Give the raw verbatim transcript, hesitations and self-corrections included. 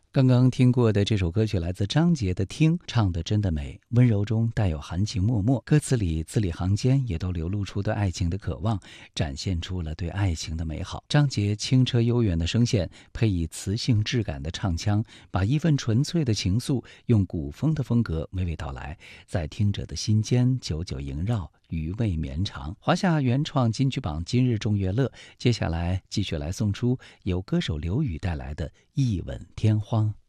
刚刚听过的这首歌曲来自张杰的《听》，唱的真的美，温柔中带有含情脉脉，歌词里字里行间也都流露出对爱情的渴望，展现出了对爱情的美好。张杰清澈悠远的声线，配以磁性质感的唱腔，把一份纯粹的情愫用古风的风格娓娓道来，在听者的心间久久萦绕，余味绵长。华夏原创金曲榜今日众乐乐，接下来继续来送出由歌手刘宇带来的《一吻天荒》。